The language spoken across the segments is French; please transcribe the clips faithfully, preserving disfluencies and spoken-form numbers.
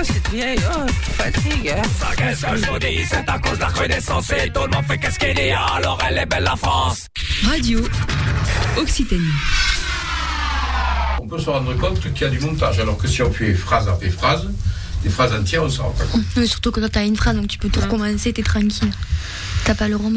Oh, cette vieille, oh, fatigue. Ça, qu'est-ce que je vous dis, c'est à cause de la renaissance et tout le monde fait qu'est-ce qu'il y a, alors elle est belle la France. Radio Occitanie. On peut se rendre compte qu'il y a du montage, alors que si on fait phrase après phrase, des phrases entières, on s'en rend pas compte. Oui, surtout que quand t'as une phrase, donc tu peux tout recommencer, t'es tranquille. T'as pas le roman.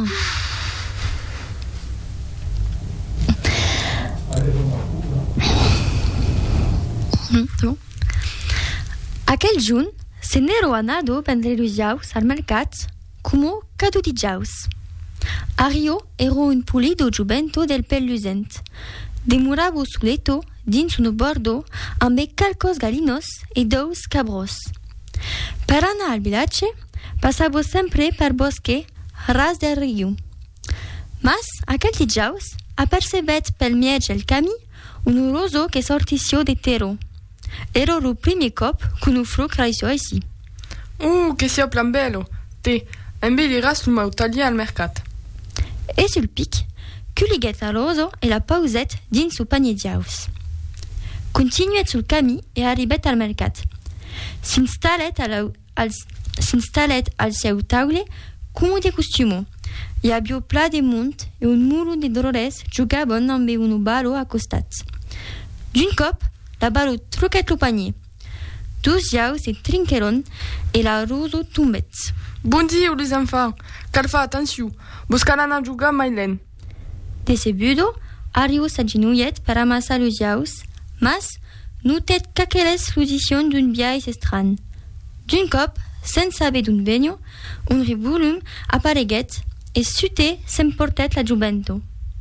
Mm, c'est bon. Aquel junt se n'ero anado prendre los jaus al mercat como ca tutti jaus. A Rio ero un pulido giubento del pel lucent. Demuravo sul letto dins un bordo amb calcos galinos e dous cabros. Per anar al vilatge passavo sempre per bosque ras del riu. Mas aquel dijaus apercebet pel mieg el camí un roso che sortissió de terro. Ero lo primi cop qu'un ufru craisio així. Uh, che sia plan bello. Te, embelliras l'umau talia al mercat. E sul pic, culiguet al roso e la pauset dins su panier diaus. Continuet sul camí e arribet al mercat. S'installet al, al, s'installet al seu taule cum de costumo. Hi havia pla de munt e un muro de dorores jugaven amb un balo acostat. D'un cop, la balo truquet lo panier. Tous jaus se trinqueron e la roso tombet. Bon dia, les enfants. Cal fa atenció. Vos cal anar a jugar mai lent. Decebudo, Ario s'agenollet per amassar los jaus, mas notet qu'aqueles l'audition d'un biais estran. D'un cop, sense saber d'on venio, un revolum apareguet e sute s'emportet la jubento.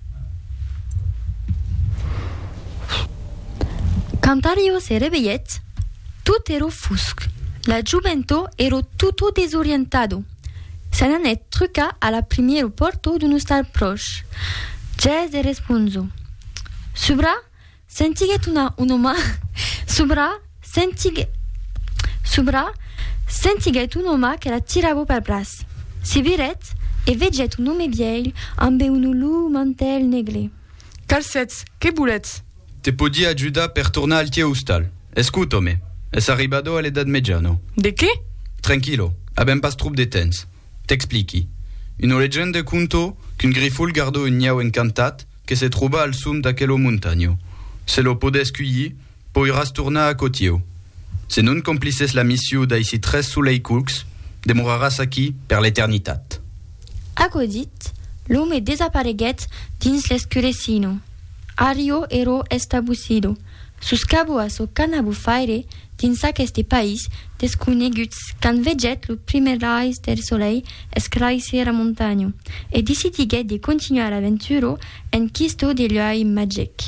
Quand Ario se reveillet, tout ero fusc. La jubento ero tutto desorientado. Se n'anet truca a la primiero porto d'un hostal proche. Jazz de responso. Subra, sentiguet una un oma. Subra, sentiguet. Subra, sentiguet un oma che la tiravo per braç. Si viret e veget un home vieil amb un ulu mantel negre. Calcets, che bulets? Te podi ajudar per tornar al tie hostal. Escutome. Es arribado all'edad mediano. De che? Tranquillo, abbiamo pas trop de temps. T'expliqui. Una leggenda conto qu'un grifol guardò un niau incantat che se troba al sum d'aquello montagno. Se lo podes cueillir, poi rastornar a Cotieu. Se non complices la missio d'aisi tres soleil cooks, demoraràs aquí per l'eternitat. Acodit, l'home desapareguet dins l'escurecino. Ario ero estabucido. Suscabo a so canabufaire dins aqueste país desconeguts quand veget lo primer rais del soleil escraisser a montagno e decidiguet de continuar l'aventuro en quisto de l'œil magic.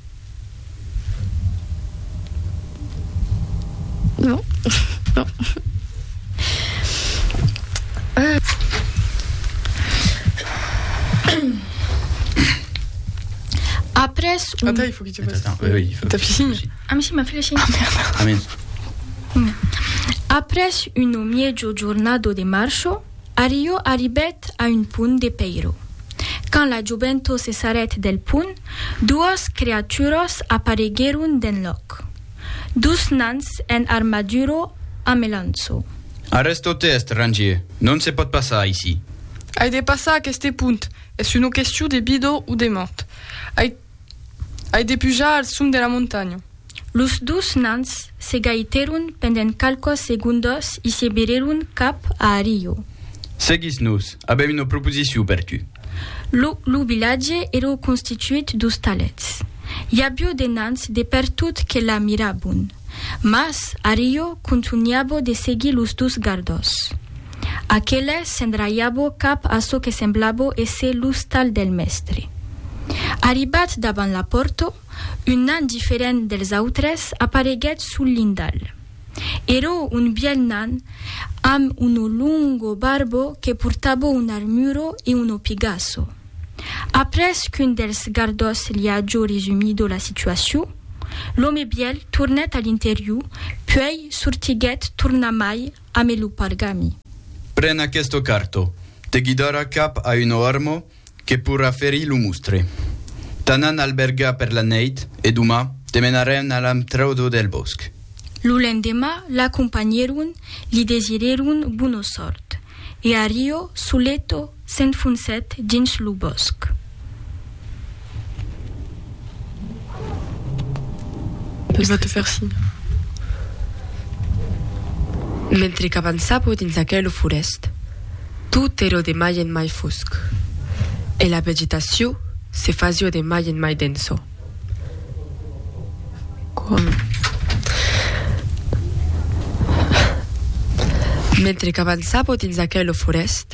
Non? Non. euh. Après... Un... Attends, il faut que tu fasses... Attends, oui, oui, il faut... T'as fait signe? Ah mais si, m'a fait le signe. Ah merde. Amen. Après une mieggio giornado de marcho, Ario arribet a un punt de peiro. Quand la jubento se s'arrête del punt, duos creaturos aparegueron den loc. Dus nans en armaduro amelanzo. Arresto-te, estranger. Non se pot passar ici. Hai de passar aquest punt. És una qüestió de vida o de mort. Hai, hai de pujar al sum de la muntanya. Los dos nans se gaiteron pendent calcos segundos y se vieron cap a Ario. Seguis-nos. Abem una proposició per tu. Lo, lo village era constituït d'hostalets. Hi havia de nans de per tot que la mirabun. Mas Ario continuava de seguir los dos gardos. Aqueles s'endraiava cap a so que semblava ésser l'hostal del mestre. Arribat davant la porta, un nan diferent dels autres apareguet sul lindal. Era un biel nan amb un lungo barbo que portava un armuro e un pigasso. Après qu'un dels gardos li hagi resumido la situació, l'home biel tornet a l'interior, puis sortiguet tornamai amb el pargami. Pren aquesto carto. Te guidarà cap a un armo che pourra ferir lo mustre. T'anan alberga per la neit e duma te menarem all'entrado del bosc. L'ulendemà l'accompagnerun, li desirerun bună sort, e Ario, suleto, s'enfonset dins lo bosc. Il va te faire signe. Mentre que avançava dins aquella forest, tot era de mai en mai fosc, e la vegetació se fazia de mai en mai denso. Com? Mentre que avançava dins aquella forest,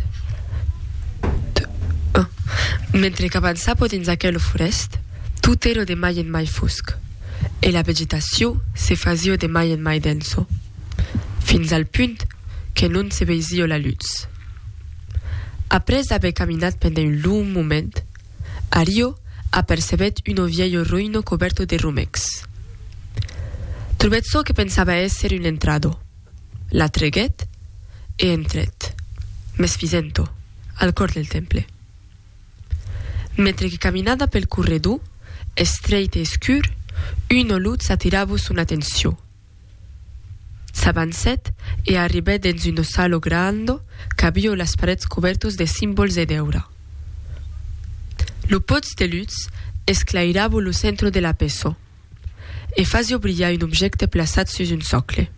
oh. mentre que avançava dins aquella forest, tot era de mai en mai fosc, e la vegetació se fazia de mai en mai denso, fins al punt que non se veisia la lluz. Après haver caminat pendant un long moment, Ario apercebet una vieilla ruïna coberta de rumecs. Trobet so que pensava ésser un entrado. La treguet e entret, mes fisento, al cor del temple. Mentre que caminava pel corredor, estret i escur, una luz attirava son atenció. S'avancet e arribet dins una sala grande que havia les parets cobertes de símbols e deura. Lo pots de luz esclairava lo centre de la peça e fazia brillar un objecte plaçat sus un socle.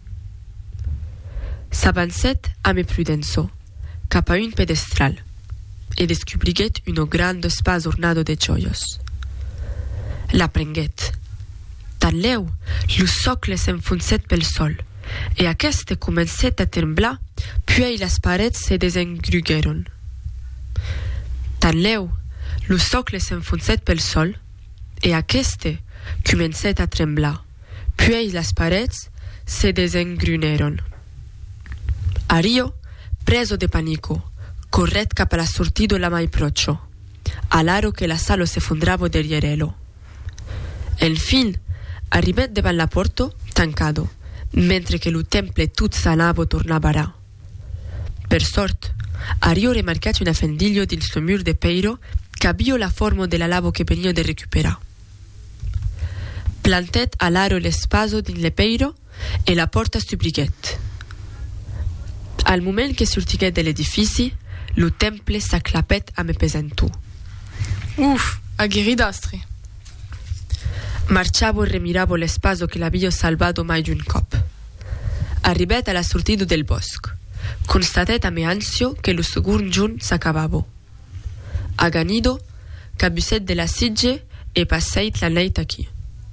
S'avancet amb prudença cap a un pedestral e descobriguet un grand espai ornado de joios. La prenguet. Tan leu, lo socle s'enfonset pel sol e aqueste comencet a tremblar, puis les parets se desengrugueren. Tan leu, lo socle s'enfonset pel sol e aqueste comencet a tremblar, puis les parets se desengruneren. Ario, preso de panico, corret cap a la sortida la mai procho, alaro que la sala se fondrava derrierelo. En fin, arribet davant la porta, tancado, mentre que lo temple tot s'anava tornava. Per sort, Ario remarcat una fendilla dins lo mur de peiro que havia la forma de la lava que venia de recuperar. Plantet alaro l'espaso dins le peiro e la porta s'obriguet. Al moment que sortiguet de l'edifici, lo temple s'aclapet amb pesantor. Uf, aguerridastre. Marciavo e remiravo l'espaso che l'avia salvato mai d'un cop. Arribet a la sortida del bosc. Constatet amb ansio que lo segon giorn s'acabava. Aganido, cabusset de la sitge e passeit la neit aquí.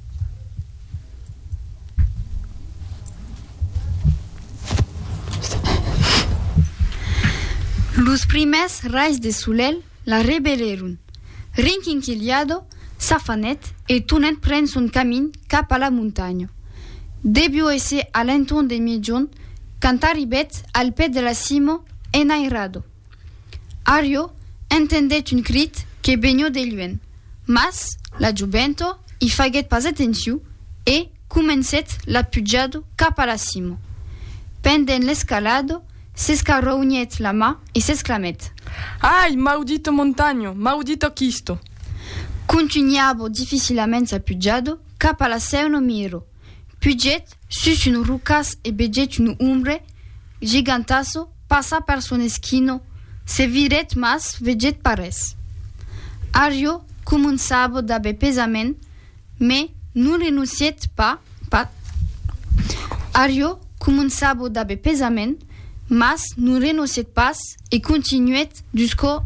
Los primers raios de solel la rebellerun. Rinquinquiliado, s'afanet e tunet pren son camin cap a la muntanya. Debió ese a l'entorn de mitjon quand arribet al pet de la cimo enairado. Ario entendet un crit que venia de lluent, mas la juvento i faguet pas atenció e comencet la pujada cap a la cimo. Pendent l'escalado, s'escarroniet la mà e s'exclamet: Ai, maudito montagno, maudito chisto! Continuavo difficilement sa pujada cap a la seu miro. Puget sus un rucas e veget un umbre gigantasso passa per son eschino, se viret mas veget pares. Ario començava d'abe pesament, me non renunciet pas, pas. Ario començava d'abe pesament, mas non renunciet pas e continuet jusqu'au...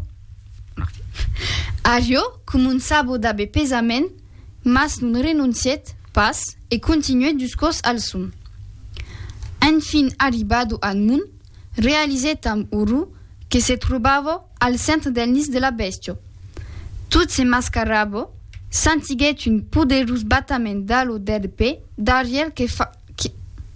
Ario començava d'abe pesament, mas non renunciet pas e continuet jusqu'os al sun. Enfin arribado al mun, realizet amb uru que se trobava al centre del nis de la bestia. Tot se mascarava, sentiguet un poderós batament d'alo d'erpe darrière que fa... Que...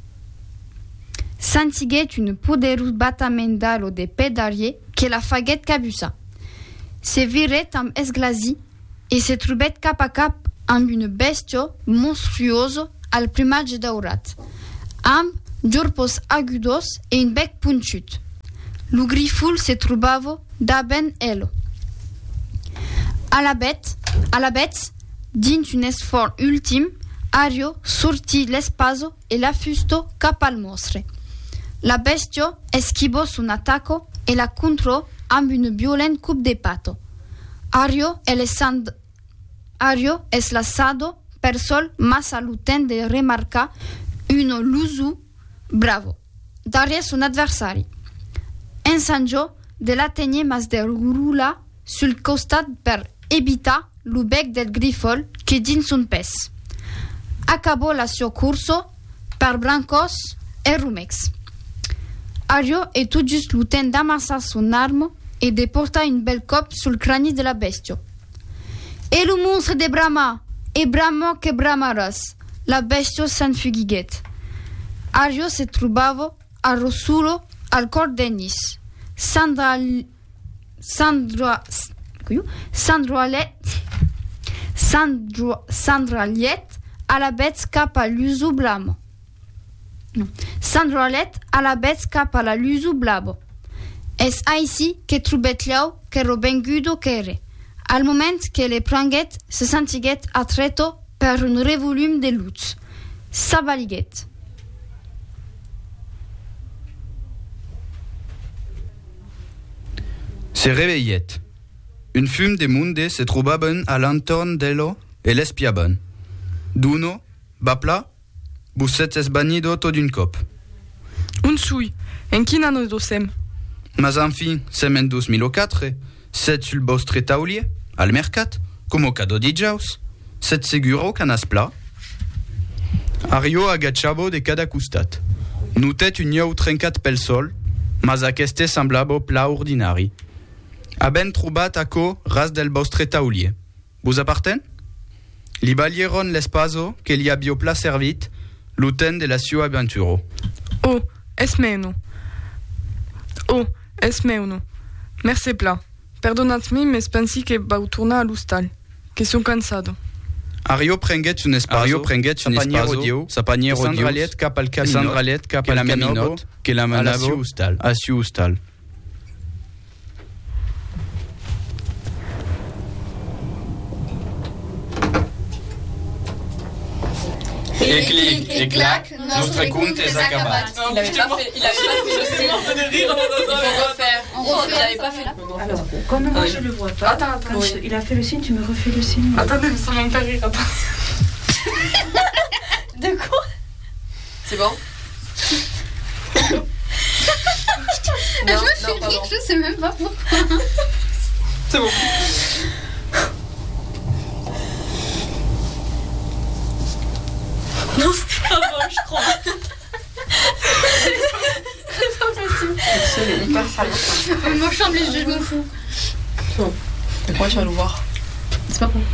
Sentiguet un poderós batament d'alo de pe darrière que la faguet cabussa. Se viret amb esglasi e se trobet cap a cap amb una bestia monstruosa al plumatge daurat, amb giorpos agudos e un bec punxut. Lo griful se trobava daben elo. A la bet, a la bet, dins un esforç últim, Ario sortì l'espaso e la fusto cap al mostre. La bestio esquivò son attacco e la contrò amb une violente coupe de pato. Ario è lesand... Ario es lasado per sol mas aluten de remarca uno lusu bravo. Daria son adversari. Ensangiò de la tegne mas de rula sul costat per evitar lo bec del grifol che din son pes. Acabò la suo corso per brancos e rumex. Ario è tout just luten d'amassar son arme e de portar une belle cop sul crani de la bestio. E lo monstre de brama, e bramo che bramaras, la bestio s'enfuguiguet. Ario se trovava a Rossulo al cor d'Ennis. Sandra... Sandra... Sandroalet... Sandro... Sandraliet a la bête cap a l'uso blamo. No. Sandroalet a la bête cap a la l'uso blabo. Es aici que trubet liau que robengudo que ere. Al moment que le pranguet se sentiguet atreto per un revolum de luts. Sabaliguet. Se réveillait. Une fume de munde se trouvaban à l'entorn d'ello et l'espiaban. D'uno, bapla, busset es banido tot d'un cop. Un sui, en quin anno dosem? Mas enfin, sem en dos mil quatre, set sul vostre taulier, al mercat, como cado di jaus, set seguro canas pla. Ario agachabo de cada costat. Nutet un iau trencat pel sol, mas aqueste semblabo pla ordinari. A ben trobat aco ras del vostre taulier. Vous aparten? Li balieron l'espaso que li abio pla servit, l'uten de la sua aventuro. Oh, es meno. Oh, es meno. Merci pla. Perdonatmi, mes pensi que vau tornar a l'hostal, que son cansado. Ario prenguet un espaso, Ario prenguet un espaso, sa panier odio, sandraliet cap al caminot, sandraliet cap al caminot, que la manavo hostal, a su hostal. Et clic, et clac, notre compte est acabat. Il avait pas fait, il avait pas fait le signe. Il faut refaire. On refait, il avait pas fait. Alors, comme moi je le vois pas, attends, attends, oui. Il a fait le signe, tu me refais le signe. Attendez, mais ça m'a fait rire, attends. De quoi? C'est bon? Non, je me fais rire, bon. Je sais même pas pourquoi. C'est bon. Non, c'est pas bon, je crois. C'est pas possible. C'est hyper sale. Moi, je chante les jeux, je m'en fous. C'est bon. Mais comment tu vas le voir? C'est pas bon.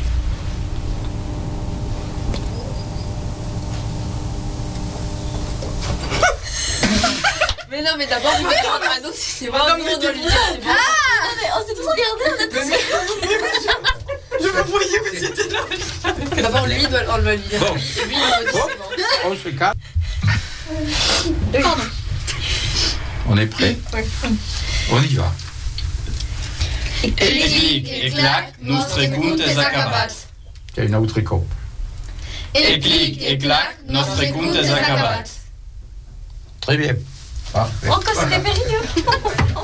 Mais non, mais d'abord, il va prendre un autre si c'est bon. On doit lui dire c'est bon. Ah! Non, mais on s'est tous regardés, on a tous regardé. Je me voyais, mais c'était là. D'abord, lui, il doit, on doit lui dire. Bon. Et lui, il doit dire c'est bon. On se calme. Pardon. On est prêt? Oui. On y va. Et clic, et clac, nostre compte est acabat. Il y a une autre écho. Et clic, et clac, nostre compte est acabat. Très bien. Parfait. Encore, c'était périlleux.